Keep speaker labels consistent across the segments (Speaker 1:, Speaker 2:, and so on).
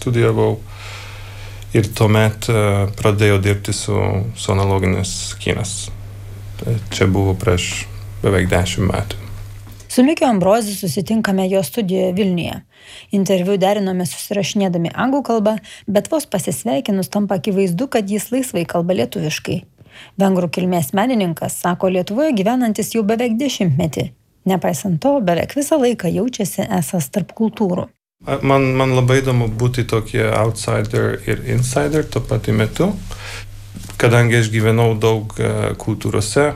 Speaker 1: studijavau. Ir tuomet pradėjau dirbti su analoginis kinas. Čia buvo prieš beveik 10 metų.
Speaker 2: Su Mikiu Ambroziu susitinkame jo studijoje Vilniuje. Interviu derinome susirašinėdami anglų kalbą, bet vos pasisveikinus tampa akivaizdu, kad jis laisvai kalba lietuviškai. Vengrų kilmės menininkas sako Lietuvoje gyvenantis jau beveik 10 metį. Nepaisant to, beveik visą laiką jaučiasi esąs tarp kultūrų.
Speaker 1: Man labai įdomu būti tokie outsider ir insider tuo pat metu, kadangi aš gyvenau daug kultūrose,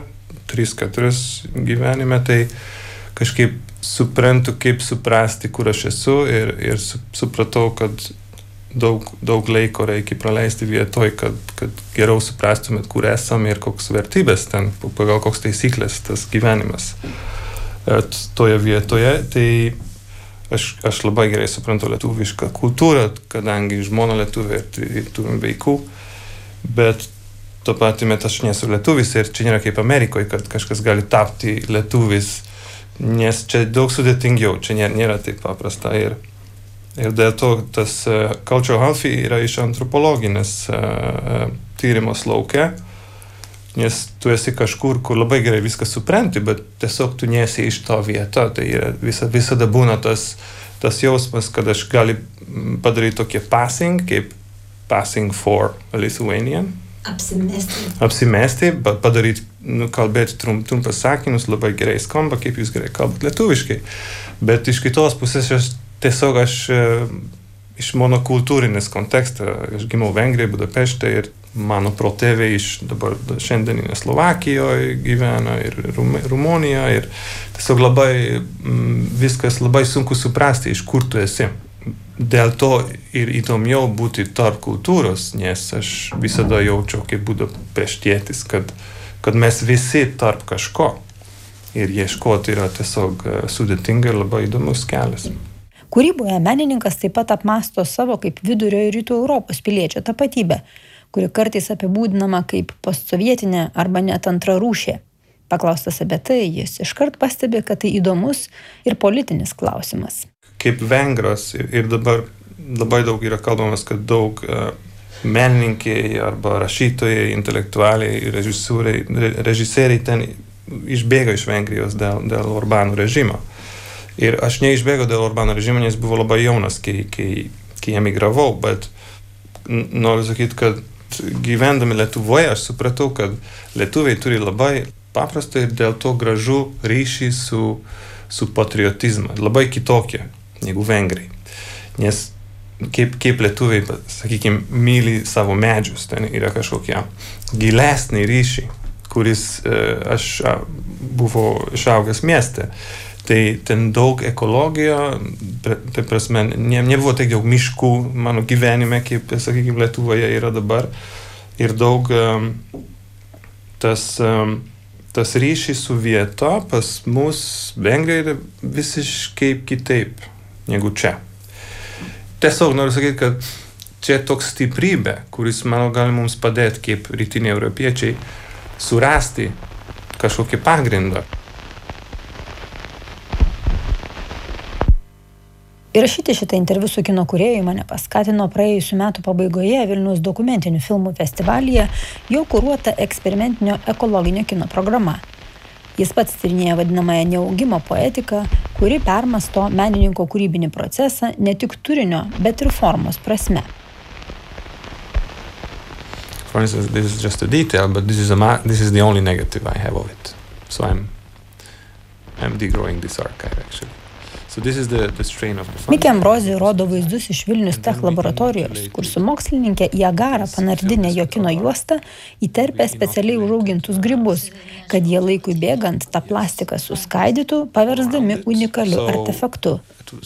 Speaker 1: 3-4 gyvenime, tai kažkaip suprantu, kaip suprasti, kur aš esu ir supratau, kad daug laiko reikia praleisti vietoj, kad geriau suprastumėt, kur esam ir koks vertybės ten, pagal koks taisyklės tas gyvenimas toje vietoje. Tai aš labai gerai suprantu lietuvišką kultūrą, kadangi žmona lietuvė ir turim vaikų, bet tuo pat metu aš nesu lietuvis ir čia nėra kaip Amerikoje, kad kažkas gali tapti lietuvis, nes čia daug sudėtingiau, čia nėra taip paprasta. Ir dėl to tas cultural health yra iš antropologinės tyrimos lauke, nes tu esi kažkur, kur labai gerai viską supranti, bet tiesiog tu nesi iš to vieto. Tai yra visada būna tas jausmas, kad aš gali padaryti tokie passing, kaip passing for a Lithuanian. Apsimesti, padaryti, kalbėti trumpas sakinius, labai gerai skamba, kaip jūs gerai kalbat lietuviškai. Bet iš kitos pusės aš iš monokultūrinės konteksto, aš gimiau Vengrijoje, Budapešte ir mano protėviai iš dabar šiandieninės Slovakijoje gyvena ir Rumunijoje ir tiesiog viskas labai sunku suprasti, iš kur tu esi. Dėl to ir įdomiau būti tarp kultūros, nes aš visada jaučiau, kaip budapeštietis, kad mes visi tarp kažko ir ieškoti yra tiesiog sudėtinga ir labai įdomus kelias.
Speaker 2: Kūryboje menininkas taip pat apmąsto savo kaip vidurio ir rytų Europos piliečio tapatybę, kuri kartais apibūdinama kaip postsovietinė arba net antrarūšė. Paklaustas apie tai, jis iškart pastebi, kad tai įdomus ir politinis klausimas.
Speaker 1: Kaip vengras ir dabar labai daug yra kalbamas, kad daug menininkai arba rašytojai, intelektualiai, režisieriai ten išbėga iš Vengrijos dėl Orbano režimo. Ir aš neišbėgau dėl Orbano režimo, nes buvau labai jaunas, kai emigravau, bet noriu sakyti, kad gyvendami Lietuvoje aš supratau, kad lietuviai turi labai paprastą ir dėl to gražų ryšį su patriotizmu, labai kitokie negu vengrai. Nes kaip lietuviai, sakykime, myli savo medžius, ten yra kažkokie gilesni ryšiai, kuris aš buvau išaugęs mieste. Tai ten daug ekologija, tai prasme, nebuvo tiek daug miškų mano gyvenime, kaip, sakykime, Lietuvoje yra dabar. Ir daug tas ryšys su vieta pas mus Vengrijoje yra visiškai kitaip negu čia. Tiesiog noriu sakyti, kad čia toks stiprybė, kuris, manau, gali mums padėti kaip rytiniai europiečiai surasti kažkokį pagrindą.
Speaker 2: Įrašyti šitą interviu su kino kūrėju mane paskatino praėjusių metų pabaigoje Vilniaus dokumentinių filmų festivalyje jo kuruota eksperimentinio ekologinio kino programa. Jis pats tyrinėja vadinamąją neaugimo poetiką, kuri permąsto menininko kūrybinį procesą ne tik turinio, bet ir formos prasme.
Speaker 1: For instance, this is just a detail, but this is the only negative I have of it. So I'm degrowing this archive actually. So this is the strain of the fun.
Speaker 2: Mikė Ambrozijų rodo vaizdus iš Vilnius Tech laboratorijos, kur su mokslininkė į agarą panardinę jo kino juostą įterpė specialiai užaugintus grybus, kad jie laikui bėgant tą plastiką suskaidytų, paversdami unikaliu artefaktu.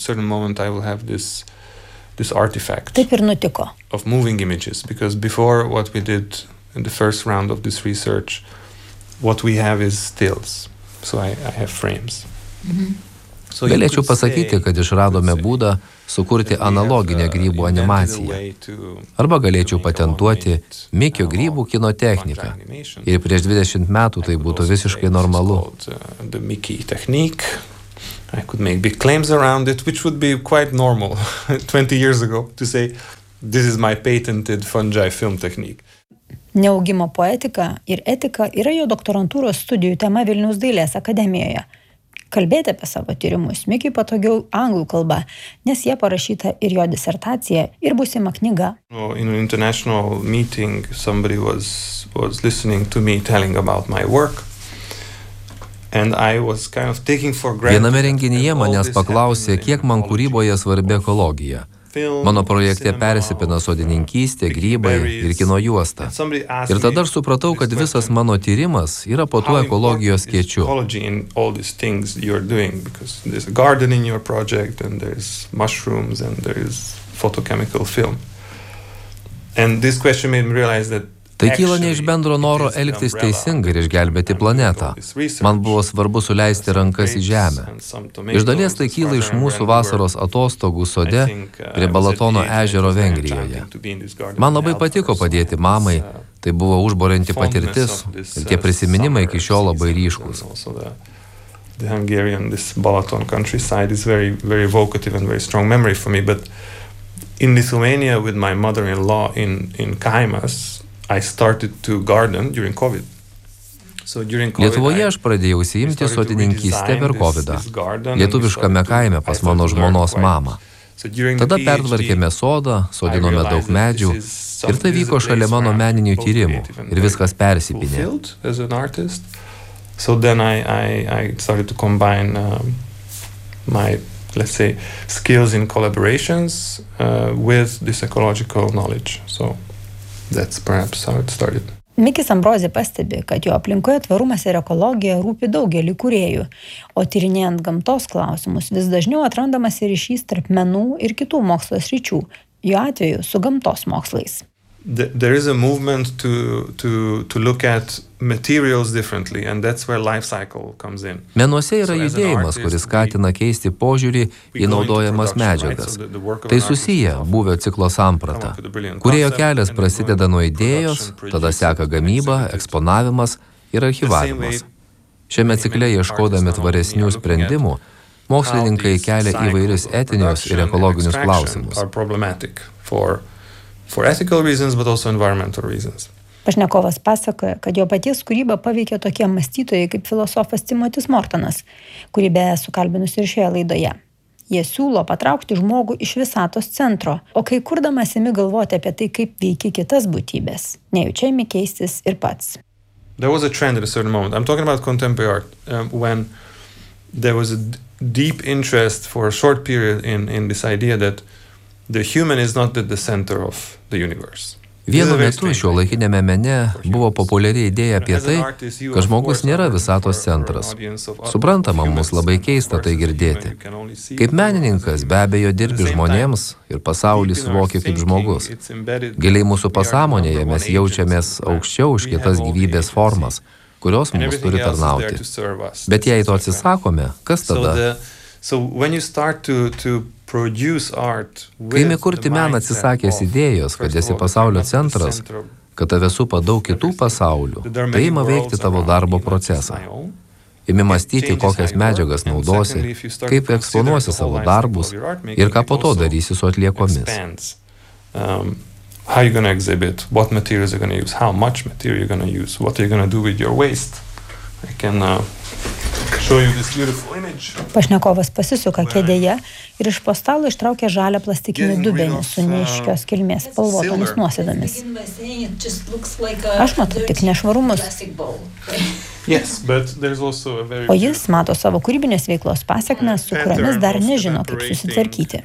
Speaker 2: Taip ir nutiko.
Speaker 1: Of moving images, because before what we did in the first round of this research, what we have is stills. So I have frames.
Speaker 3: Galėčiau pasakyti, kad išradome būdą sukurti analoginę grybų animaciją. Arba galėčiau patentuoti Mikio grybų kino techniką. Ir prieš 20 metų tai būtų visiškai normalu.
Speaker 1: I could make big claims around it, which would be quite normal 20 years ago to say, this is my patented fungi film technique.
Speaker 2: Neaugimo poetika ir etika yra jo doktorantūros studijų tema Vilniaus dailės akademijoje. Kalbėti apie savo tyrimus Mikiui patogiau anglų kalba, nes jie parašyta ir jo disertacija, ir būsima knyga.
Speaker 1: In an international meeting, somebody was listening to me telling about my work. And I was kind of taking for granted.
Speaker 3: Viename renginyje manęs paklausė, kiek man kūryboje svarbi ekologija. Mano projekte persipina sodininkystė, grybai ir kino juosta. Ir tada aš supratau, kad visas mano tyrimas yra po tuo ekologijos skėčiu. Tai kyla ne iš bendro noro elgtis teisingai ir išgelbėti planetą. Man buvo svarbu suleisti rankas į žemę. Iš dalies tai kyla iš mūsų vasaros atostogų sode prie Balatono ežero Vengrijoje. Man labai patiko padėti mamai, tai buvo užburianti patirtis ir tie prisiminimai iki šiol labai ryškūs.
Speaker 1: The Hungarian, this Balaton countryside is very, very evocative and very strong memory for me. But in Lithuania with my mother-in-law in Kaimas, I started to garden during COVID.
Speaker 3: Lietuvoje aš pradėjau užsiimti sodininkystę per COVIDą, lietuviškame kaime pas mano žmonos mamą. Tada pertvarkėme sodą, sodinome daug medžių ir tai vyko šalia mano meninių tyrimų ir viskas persipynė.
Speaker 1: So then I started to combine my, let's say, skills in collaborations with this ecological knowledge. So that's perhaps how it started.
Speaker 2: Mikis Ambrozė pastebi, kad jo aplinkoje tvarumas ir ekologija rūpi daugelį kūrėjų, o tyrinėjant gamtos klausimus vis dažniau atrandamas ryšys tarp menų ir kitų mokslo sričių, jo atveju su gamtos mokslais.
Speaker 1: There is a movement to look at materials differently, and that's where life cycle comes in.
Speaker 3: Menuose yra judėjimas, kuris skatina keisti požiūrį į naudojamas medžiagas. Tai susiję buvio ciklo samprata. Kūrėjo kelias prasideda nuo idėjos, tada seka gamyba, eksponavimas ir archyvavimas. Šiame cikle ieškodami tvaresnių sprendimų, mokslininkai kelia įvairius etinius ir ekologinius klausimus.
Speaker 1: For ethical reasons, but also environmental reasons.
Speaker 2: Pašnekovas pasakoja, kad jo paties kūrybą paveikė tokie mąstytojai kaip filosofas Timotis Mortonas, kurį beje sukalbinusi ir šioje laidoje. Jie siūlo patraukti žmogų iš visatos centro, o kai kurdamas imi galvoti apie tai, kaip veikia kitas būtybės, nejučia imi keistis ir pats.
Speaker 1: There was a trend at a certain moment. I'm talking about contemporary art, when there was a deep interest for a short period in this idea that the human is not at the center of the universe.
Speaker 3: Vienu metu šiuolaikinėme mene buvo populiari idėja apie tai, kad žmogus nėra visatos centras. Suprantama, mums labai keista tai girdėti. Kaip menininkas be abejo dirbi žmonėms ir pasaulį suvoki kaip žmogus. Giliai mūsų pasąmonėje mes jaučiamės aukščiau už kitas gyvybės formas, kurios mums turi tarnauti. Bet jei to atsisakome, kas tada? Kai imi kurti meną atsisakęs idėjos, kad esi pasaulio centras, kad tave supa daug kitų pasaulių, tai ima veikti tavo darbo procesą. Imi mąstyti, kokias medžiagas naudosi, kaip eksponuosi savo darbus ir ką po to darysi su atliekomis.
Speaker 1: How you're going to exhibit, what materials you're going to use, how much material you're going to use, what you're going to do with your waste. I can show you this beautiful image.
Speaker 2: Pašnekovas pasisuka kėdėje ir iš po stalo ištraukia žalią plastikinį dubenį su neaiškios kilmės spalvotomis nuosėdomis. Aš matau tik nešvarumus. O jis mato savo kūrybinės veiklos pasekmes, su kuriomis dar nežino, kaip susitvarkyti.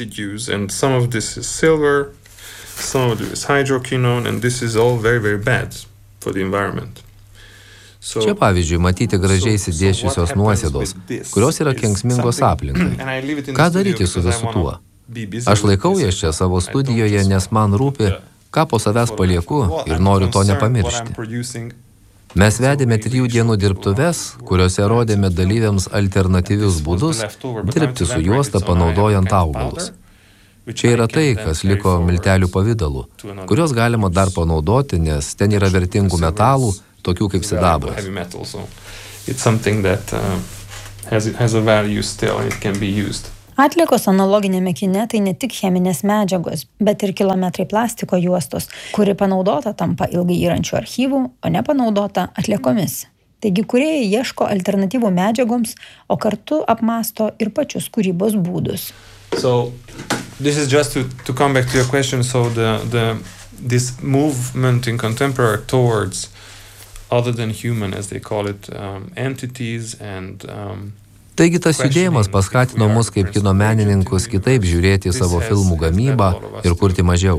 Speaker 1: Some of it is hydroquinone, and this is all very, very bad for the environment.
Speaker 3: Čia pavyzdžiui matyti gražiai įsidėsčiusios nuosėdos, kurios yra kenksmingos aplinkai. Ką daryti su visu tuo? Aš laikau jas čia savo studijoje, nes man rūpi, ką po savęs palieku ir noriu to nepamiršti. Mes vedėme 3 dienų dirbtuves, kuriuose rodėme dalyviams alternatyvius būdus dirbti su juosta panaudojant augalus. Čia yra tai, kas liko miltelių pavidalu, kurios galima dar panaudoti, nes ten yra vertingų metalų, tokių kaip sidabras.
Speaker 1: has a value still and it can be used.
Speaker 2: Atliekos analoginėme kine tai ne tik cheminės medžiagos, bet ir kilometrai plastiko juostos, kuri panaudota tampa ilgai yrančių archyvų, o nepanaudota atliekomis. Taigi kūrėjai ieško alternatyvų medžiagoms, o kartu apmąsto ir pačius kūrybos būdus.
Speaker 1: So this is just to come back to your question. So this movement in contemporary towards other than human, as they call it, entities and
Speaker 3: Taigi tas judėjimas paskatino mus kaip kino menininkus kitaip žiūrėti į savo filmų gamybą ir kurti mažiau.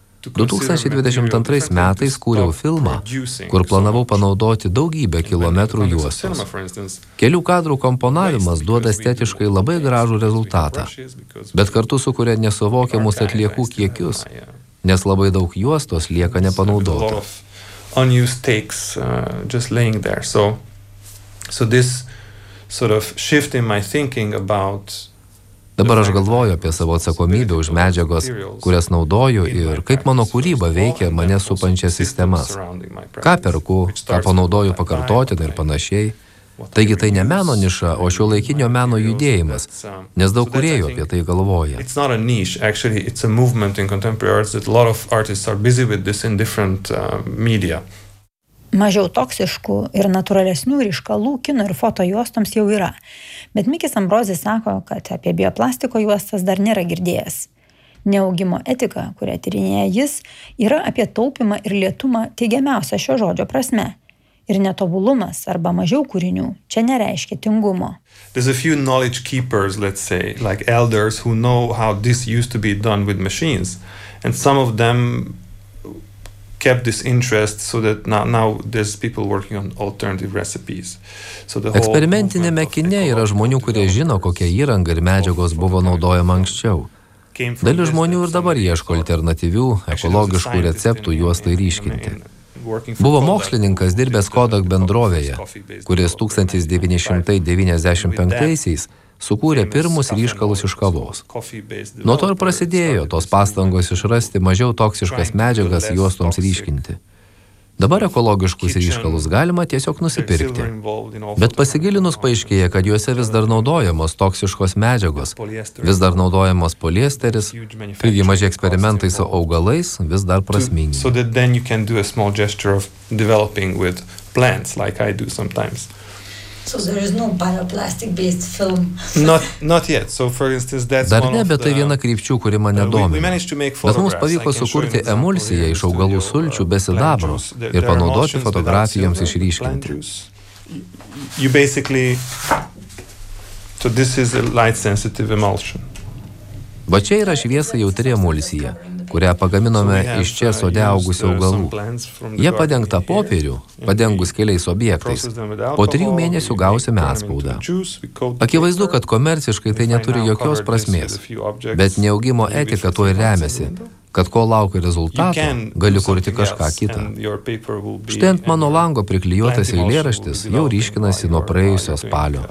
Speaker 3: 2022 metais kūriau filmą, kur planavau panaudoti daugybę kilometrų juostos. Kelių kadrų komponavimas duoda estetiškai labai gražų rezultatą, bet kartu sukuria nesuvokiamus atliekų kiekius, nes labai daug juostos lieka nepanaudota.
Speaker 1: Unused takes just laying there. So this sort of shift in my thinking about
Speaker 3: Dabar aš galvoju apie savo atsakomybę už medžiagos, kurias naudoju ir kaip mano kūryba veikia mane supančias sistemas. Ką perku, ką panaudoju pakartotinai ir panašiai. Taigi tai ne meno niša, o šiuolaikinio meno judėjimas, nes daug kūrėjų apie tai galvoja.
Speaker 1: It's not a niche, actually it's a movement in contemporary arts that a lot of artists are busy with this in different media.
Speaker 2: Mažiau toksiškų ir natūralesnių ryškalų kino ir foto juostoms jau yra, bet Mikis Ambrozis sako, kad apie bioplastiko juostas dar nėra girdėjęs. Neaugimo etika, kurią tyrinėja jis, yra apie taupymą ir lėtumą teigiamiausia šio žodžio prasme. Ir netobulumas arba mažiau kūrinių čia nereiškia tingumo.
Speaker 1: There's a few knowledge keepers, let's say, like elders who know how this used to be done with machines, and some of them kept this interest so that now there's people working on alternative recipes.
Speaker 3: Eksperimentinėme kine yra žmonių, kurie žino, kokia įranga ir medžiagos buvo naudojama anksčiau. Dalis žmonių ir dabar ieško alternatyvių, ekologiškų receptų juostai ryškinti. Buvo mokslininkas dirbęs Kodak bendrovėje, kuris 1995-aisiais sukūrė pirmus ryškalus iš kavos. Nuo to ir prasidėjo tos pastangos išrasti mažiau toksiškas medžiagas juostoms ryškinti. Dabar ekologiškus ryškalus galima tiesiog nusipirkti. Bet pasigilinus paaiškėja, kad juose vis dar naudojamos toksiškos medžiagos, vis dar naudojamas poliesteris, taigi maži eksperimentai su augalais vis dar prasmingi.
Speaker 1: So that then you can do a small gesture of developing with plants, like I do sometimes.
Speaker 2: So there is no bioplastic-based film.
Speaker 1: Not yet. So for instance, that's
Speaker 3: Dar ne, bet tai viena krypčių, kuri mane domina. Bet mums pavyko sukurti emulsiją iš augalų sulčių be sidabro ir panaudoti fotografijoms išryškinti.
Speaker 1: You basically, so this is a light-sensitive emulsion.
Speaker 3: Va čia yra šviesai jautri emulsija, kurią pagaminome iš čia sode augusių augalų. Jie padengta popierių, padengus keliais objektais. Po 3 mėnesių gausime atspaudą. Akivaizdu, kad komerciškai tai neturi jokios prasmės, bet neaugimo etika tuo ir remiasi, kad kol laukia rezultato, gali kurti kažką kitą. Štai ant mano lango priklijuotas eilėraštis jau ryškinasi nuo praėjusio spalio.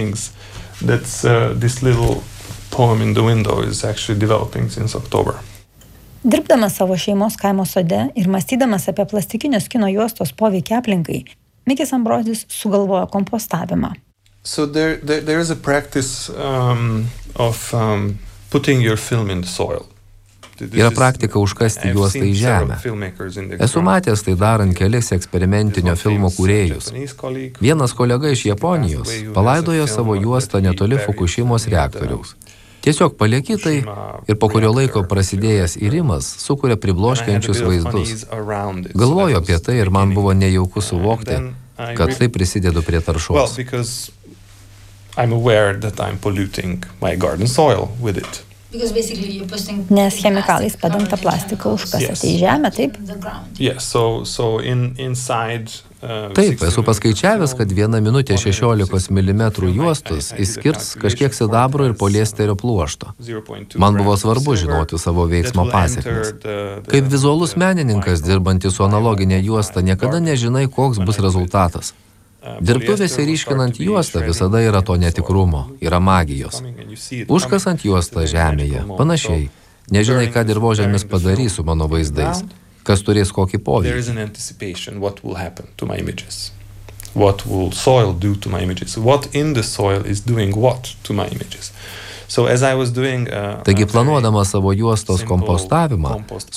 Speaker 1: Poem in the window is actually developing since October.
Speaker 2: Dirbdamas savo šeimos kaimo sode ir mąstydamas apie plastikinius kino juostos poveikį aplinkai, Mikis Ambrozis sugalvojo kompostavimą.
Speaker 1: So there is a practice of putting your film in the soil.
Speaker 3: Yra praktika užkasti juostą į žemę. Esu matęs tai darant kelis eksperimentinio filmo kūrėjus. Vienas kolega iš Japonijos palaidojo savo juostą netoli Fukushimos reaktoriaus. Tiesiog palieki tai ir po kurio laiko prasidėjęs irimas sukuria pribloškiančius vaizdus. Galvoju apie tai ir man buvo nejauku suvokti, kad tai prisidedu prie taršos.
Speaker 1: I'm aware that I'm polluting my garden soil with it.
Speaker 2: Nes chemikalais padengta plastiką užkasate į žemę, taip?
Speaker 3: Taip, esu paskaičiavęs, kad 1 minutė 16 mm juostos išskirs kažkiek sidabro ir poliesterio pluošto. Man buvo svarbu žinoti savo veiksmo pasekmes. Kaip vizualus menininkas, dirbantis su analoginė juosta, niekada nežinai, koks bus rezultatas. Dirbtuvėse ryškinant juostą visada yra to netikrumo, yra magijos. Užkasant juostą žemėje, panašiai. Nežinai, ką dirvožemis padarys su mano vaizdais, kas turės kokį poveikį.
Speaker 1: what will soil do to my images, what in the soil is doing what to my images. So as I was doing,
Speaker 3: Taigi planuodama savo juostos kompostavimą,